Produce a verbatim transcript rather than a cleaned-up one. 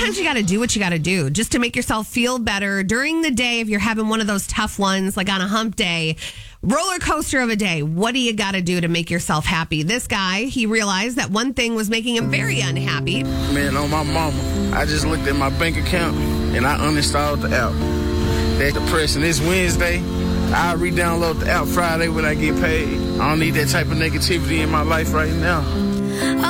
sometimes you got to do what you got to do just to make yourself feel better during the day. If you're having one of those tough ones, like on a hump day, roller coaster of a day, what do you got to do to make yourself happy? This guy, he realized that one thing was making him very unhappy. Man, on my mama, I just looked at my bank account and I uninstalled the app. That's depressing. It's Wednesday. I re-download the app Friday when I get paid. I don't need that type of negativity in my life right now.